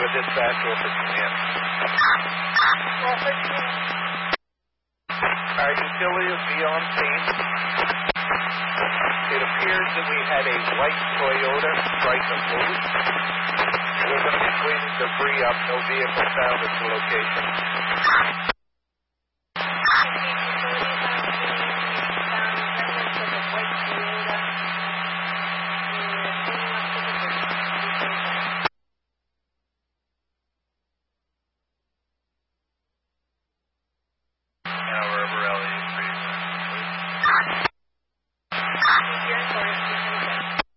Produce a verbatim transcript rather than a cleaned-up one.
dispatch over command. Our utility will be on scene. It appears that we had a white Toyota strike a move. We're going to be cleaning debris up. No vehicle found at the location.